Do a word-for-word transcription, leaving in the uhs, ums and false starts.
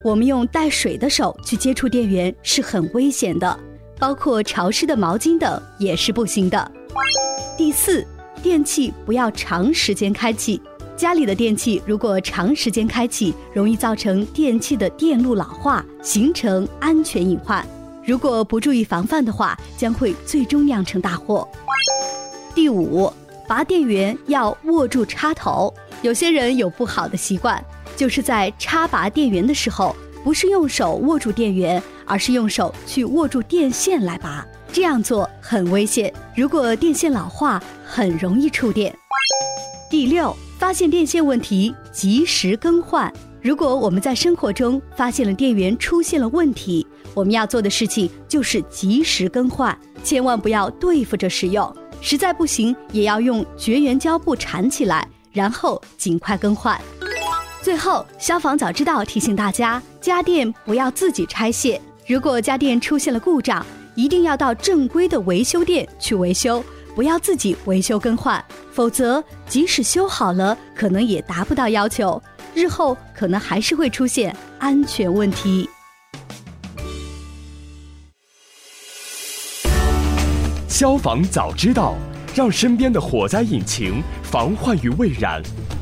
我们用带水的手去接触电源是很危险的，包括潮湿的毛巾等也是不行的。第四，电器不要长时间开启。家里的电器如果长时间开启，容易造成电器的电路老化，形成安全隐患。如果不注意防范的话，将会最终酿成大祸。第五，拔电源要握住插头。有些人有不好的习惯，就是在插拔电源的时候，不是用手握住电源，而是用手去握住电线来拔。这样做很危险，如果电线老化，很容易触电。第六，发现电线问题，及时更换。如果我们在生活中发现了电源出现了问题，我们要做的事情就是及时更换，千万不要对付着使用，实在不行也要用绝缘胶布缠起来，然后尽快更换。最后，消防早知道提醒大家，家电不要自己拆卸，如果家电出现了故障，一定要到正规的维修店去维修，不要自己维修更换，否则即使修好了，可能也达不到要求，日后可能还是会出现安全问题。 消防早知道，让身边的火灾引擎防患于未然。